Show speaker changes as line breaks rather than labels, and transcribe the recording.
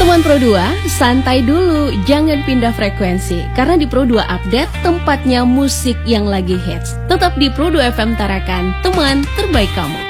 Teman Pro 2, santai dulu, jangan pindah frekuensi. Karena di Pro 2 Update, tempatnya musik yang lagi hits. Tetap di Pro 2 FM Tarakan, teman terbaik kamu.